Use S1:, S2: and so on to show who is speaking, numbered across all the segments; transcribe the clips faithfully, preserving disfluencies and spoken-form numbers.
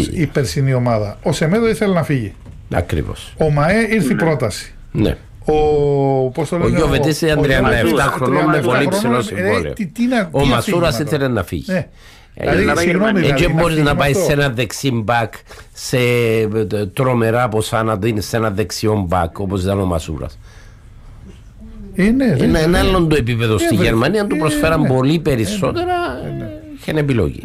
S1: Ακριβώς η περσινή ομάδα. Ο Σεμέδο ήθελε να φύγει.
S2: Ακριβώς.
S1: Ο ΜΑΕ ήρθε η πρόταση.
S2: Ναι.
S1: Ο, πώς το λένε,
S2: ο Γιωβετής ήταν τριάντα επτά χρονών με πολύ ψηλό συμβόλαιο. Ο Μασούρας ήθελε να φύγει.
S1: Ναι.
S2: Έτσι μπορείς να πάει σε ένα δεξί μπακ σε τρομερά ποσά να δίνεις σε ένα δεξιό μπακ όπως ήταν ο Μασούρας.
S1: Είναι
S2: ένα άλλο το επίπεδο στη Γερμανία, του προσφέραν πολύ περισσότερα. Είχε επιλογή.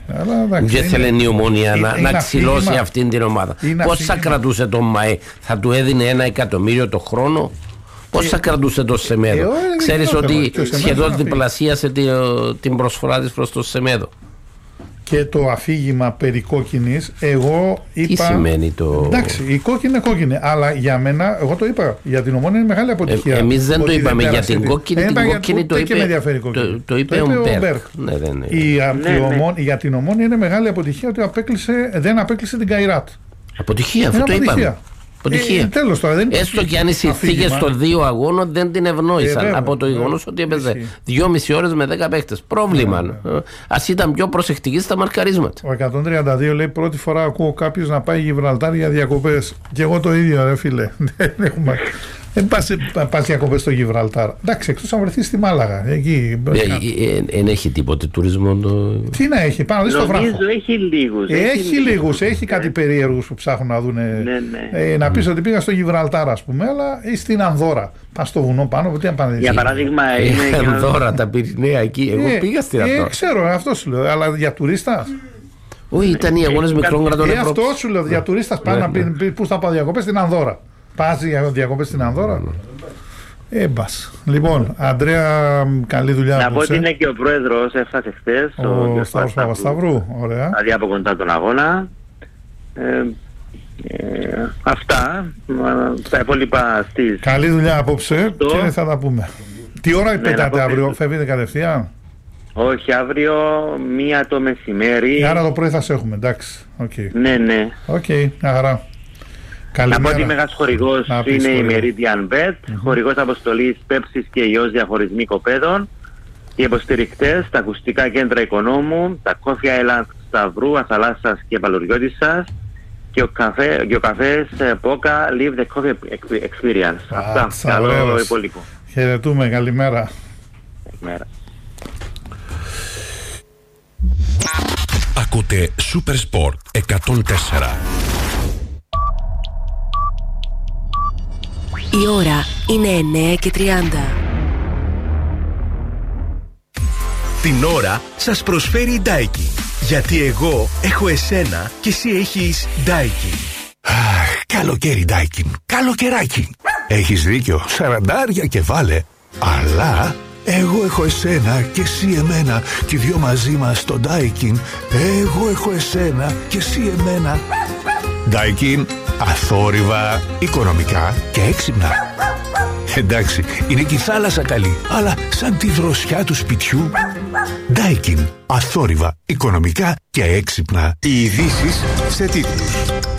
S2: Δεν θέλει η Ομόνια να ξυλώσει αυτήν την ομάδα. Πώς θα κρατούσε τον ΜΑΕ, θα του έδινε ένα εκατομμύριο το χρόνο? Πώς θα κρατούσε το Σεμέδο? Ξέρεις ότι σχεδόν διπλασίασε την προσφορά της προς το Σεμέδο.
S1: Και το αφήγημα περί κόκκινης, εγώ είπα.
S2: Τι σημαίνει το.
S1: Εντάξει, η κόκκινη είναι κόκκινη. Αλλά για μένα, εγώ το είπα. Για την Ομόνια είναι μεγάλη αποτυχία.
S2: Ε, Εμείς δεν το είπαμε για την κόκκινη. Την κόκκινη το είπε.
S1: Το,
S2: το είπε ο Μπέρκ. Ναι, ναι, ναι.
S1: Η, ναι, ναι. Ομόν, για την Ομόνια είναι μεγάλη αποτυχία ότι απέκλεισε, δεν απέκλεισε την Καϊράτ.
S2: Αποτυχία, αυτό το είπαμε.
S1: Ε, τέλος, τώρα, δεν
S2: έστω και αν οι συνθήκες των δύο αγώνων δεν την ευνόησαν, ε, από το γεγονός ότι έπαιζε δυόμιση ώρες με δέκα παίχτες. Πρόβλημα. Ε, ας ήταν πιο προσεκτικοί στα μαρκαρίσματα.
S1: Ο εκατόν τριάντα δύο λέει: πρώτη φορά ακούω κάποιος να πάει Γιβραλτάρ για διακοπές. Και εγώ το ίδιο, ρε φίλε. Δεν έχουμε. Δεν πας διακοπές στο Γιβραλτάρ. Εντάξει, εκτός αν βρεθεί στη Μάλαγα. Εκεί.
S2: Δεν έχει τίποτε τουρισμό.
S1: Τι να έχει, πάνω στο βράχο.
S3: Νομίζω έχει λίγους.
S1: Έχει λίγους, έχει κάτι περίεργους που ψάχνουν να δουν. Να πεις ότι πήγα στο Γιβραλτάρ, ας πούμε, αλλά ή στην Ανδώρα. Πας στο βουνό πάνω, τι να πάνε.
S3: Για παράδειγμα, είναι.
S2: Ανδώρα, τα Πυρηναία εκεί. Εγώ πήγα στην Ανδώρα.
S1: Ξέρω, αυτό σου λέω, αλλά για τουρίστας.
S2: Όχι, ήταν οι αγώνες μικρών κρατών.
S1: Ε, αυτό σου λέω, για τουρίστας πάνε να πει πού θα πάω διακοπές στην Ανδώρα. Πας για διακοπές στην Ανδώρα. Ε, μπας. Λοιπόν, Αντρέα, καλή δουλειά.
S3: Να πω ότι είναι και ο πρόεδρος, έφτασε χθες.
S1: Ο Σταύρος Παπασταύρου, ωραία.
S3: Δηλαδή από κοντά τον αγώνα. Ε, ε, αυτά. Τα υπόλοιπα στις.
S1: Καλή δουλειά απόψε το... και θα τα πούμε. Τι ώρα πετάτε ναι, αύριο, φεύγετε κατευθείαν?
S3: Όχι, αύριο μία το μεσημέρι.
S1: Άρα το πρωί θα σε έχουμε, εντάξει. Okay.
S3: Ναι, ναι.
S1: Οκ, okay, μια χαρά.
S3: Καλημέρα. Να πω ότι μέγας χορηγός είναι η Meridian Bet, mm-hmm. χορηγός αποστολής Πέψης και Ιός διαχωρισμοί κοπέδων, οι υποστηρικτές, τα ακουστικά κέντρα Οικονόμου, τα Coffee Island Σταυρού, Αθαλάσσας και Παλουριώτισσας και ο, καφέ, και ο καφές Πόκα Live the Coffee Experience. Ah, αυτά, καλό υπόλοιπο.
S1: Χαιρετούμε, καλημέρα.
S3: Καλημέρα.
S4: Ακούτε Super Sport εκατόν τέσσερα.
S5: Η ώρα είναι εννιά και τριάντα.
S6: Την ώρα σας προσφέρει η Daikin. Γιατί εγώ έχω εσένα και εσύ έχεις Daikin.
S7: Αχ, καλοκαίρι Daikin. Καλοκαιράκι. Έχεις δίκιο, σαραντάρια και βάλε. Αλλά εγώ έχω εσένα και εσύ εμένα. Και οι δυο μαζί μας στο Daikin. Εγώ έχω εσένα και εσύ εμένα. Daikin, αθόρυβα, οικονομικά και έξυπνα. Εντάξει, είναι και η θάλασσα καλή, αλλά σαν τη δροσιά του σπιτιού. Daikin, αθόρυβα, οικονομικά και έξυπνα.
S6: Οι ειδήσεις σε τίτλους.